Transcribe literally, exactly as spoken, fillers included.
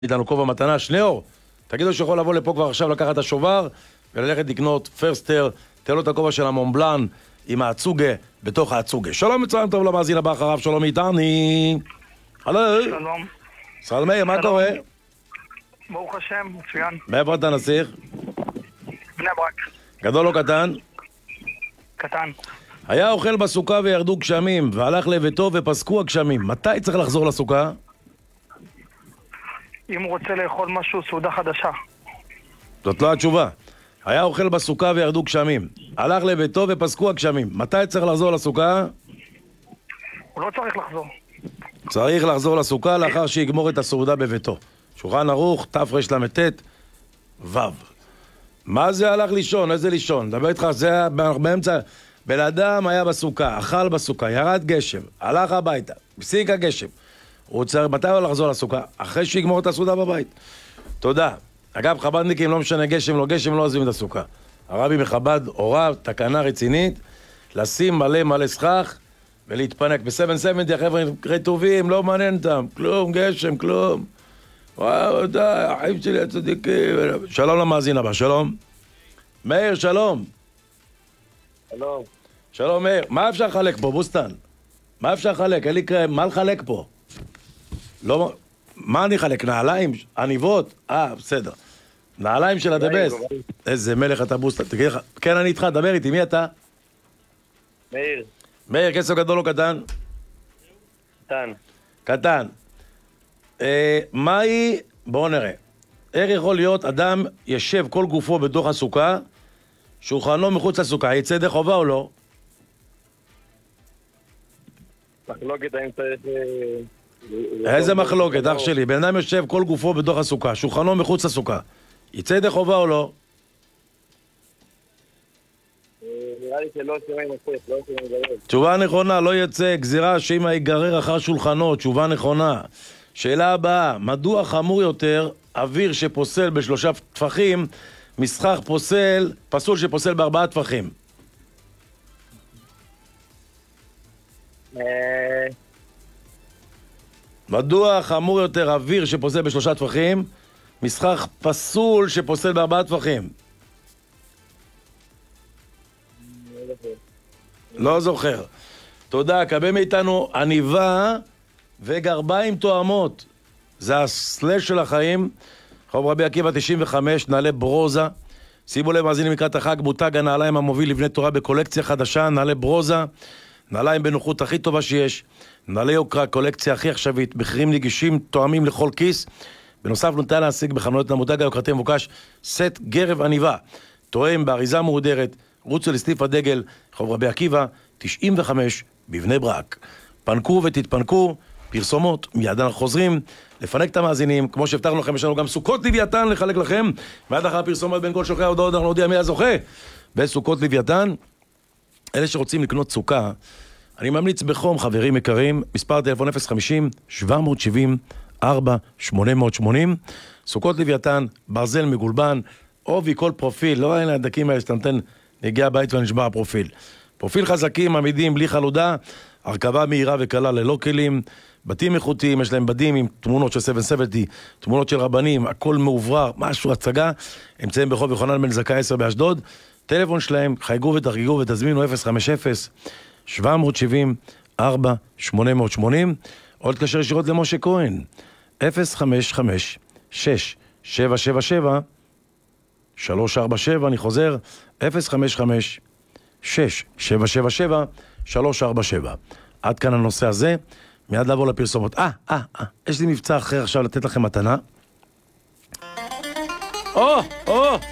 איתנו כובע מתנה, שניאור, תגידו שיכול לבוא לפה כבר עכשיו לקחת את השובר וללכת לקנות פרסטר, תן לו את הכובע של המונבלן עם האצוגה בתוך האצוגה. שלום, מצוין טוב למאזין הבא אחריו, שלום איתני. הלו. שלום. סלמי, מה קורה? ברוך השם, מצוין. מאיפה אתה נסיך? בני ברק. גדול או קטן? קטן. היה אוכל בסוכה וירדו גשמים, והלך לביתו ופסקו הגשמים. מתי צריך לחזור לסוכה? אם הוא רוצה לאכול משהו, סעודה חדשה. זאת לא התשובה. היה אוכל בסוכה וירדו גשמים, הלך לביתו ופסקו הגשמים. מתי צריך לחזור לסוכה? הוא לא צריך לחזור. צריך לחזור לסוכה לאחר שיגמור את הסעודה בביתו. שולחן ערוך, תרל"ט, ו'. מה זה הלך לישון? איזה לישון? דבר איתך, זה היה באמצע... בן אדם היה בסוכה, אכל בסוכה, ירד גשם, הלך הביתה, הפסיק הגשם. הוא צריך, מתי הוא לחזור לסוכה? אחרי שיגמור את הסעודה בבית. תודה. אגב, חב"דניקים, לא משנה גשם, לא גשם, לא עוזבים את הסוכה. הרבי מחב"ד הורה, תקנה רצינית, לשים מלא מלא סכך ולהתפנק. ב-שבע שבעים החבר'ה רטובים, לא מעניין אותם, כלום, גשם, כלום. וואו, די, החיים שלי הצדיקים. שלום למאזין הבא, שלום. מאיר, שלום. שלום. שלום מאיר, מה אפשר לחלק פה, בוסטן? מה אפשר לחלק? אין לי קרם, מה לחלק פה? לא, מה אני חלק? נעליים? עניבות? אה, בסדר. נעליים של הדבס. איזה מלך אתה בוסטן. תגיד לך, כן, אני איתך, דבר איתי, מי אתה? מאיר. מאיר, כסף גדול או קטן? קטן. קטן. אה, מהי, בואו נראה. איך יכול להיות אדם ישב כל גופו בתוך הסוכה, שולחנו מחוץ לסוכה, יצא ידי חובה או לא? מחלוקת האם צריך... איזה מחלוקת, אח שלי? בן אדם יושב כל גופו בתוך הסוכה, שולחנו מחוץ לסוכה, יצא ידי חובה או לא? נראה לי שלא שומעים מסך, לא שומעים גרר. תשובה נכונה, לא יצא, גזירה שאמא ייגרר אחר שולחנו, תשובה נכונה. שאלה הבאה, מדוע חמור יותר אוויר שפוסל בשלושה טפחים, מסכך פוסל, פסול שפוסל בארבעה טפחים? מדוע חמור יותר אוויר שפוסל בשלושה טפחים, מסכך פסול שפוסל בארבעה טפחים? לא זוכר. תודה, קבל מאיתנו עניבה וגרביים תואמות. זה הסלש של החיים. חוב רבי עקיבא תשעים וחמש, נעלי ברוזה. שימו לב, מאזינים לקראת החג, מותג הנעליים המוביל לבני תורה בקולקציה חדשה, נעלי ברוזה. נעליים בנוחות הכי טובה שיש. נעלי יוקרה, קולקציה הכי עכשווית, מחירים נגישים, תואמים לכל כיס. בנוסף, ניתן להשיג בחנויות המותג היוקרתי מבוקש סט גרב עניבה. תואם באריזה מהודרת, רוצו לסניף הדגל, חוב רבי עקיבא תשעים וחמש בבני ברק. פנקו ותתפנקו, פרסומות, מיד אנחנו חוזרים לפנק את המאזינים, כמו שהבטחנו לכם, יש לנו גם סוכות לוויתן לחלק לכם, מיד אחר פרסומות בין כל שולחי ההודעות, אנחנו נודיע מי הזוכה בסוכות לוויתן. אלה שרוצים לקנות סוכה, אני ממליץ בחום, חברים יקרים, מספר טלפון אפס חמישים שבע שבעים ארבע שמונה שמונים, סוכות לוויתן, ברזל מגולבן, עובי כל פרופיל, לא אין הדקים האלה שאתה נותן נגיע הבית ונשבר הפרופיל. פרופיל חזקים, עמידים, בלי חלודה, הרכבה מהירה וקלה ללא כלים, בתים איכותיים, יש להם בדים עם תמונות של שבע שבעים, תמונות של רבנים, הכל מעוברר, משהו, הצגה, אמצעים ברחוב יוחנן בן זכאי עשר באשדוד, טלפון שלהם, חייגו ותחגגו ותזמינו אפס חמש אפס שבע שבעים ארבע שמונה שמונים, או תקשר ישירות למשה כהן, אפס חמש חמש שש שבע שבע שבע שלוש ארבע שבע, אני חוזר, אפס חמש חמש שש שבע שבע שבע שלוש ארבע שבע. עד כאן הנושא הזה, מיד לעבור לפרסומות. אה, אה, אה, יש לי מבצע אחר עכשיו לתת לכם מתנה. או, או,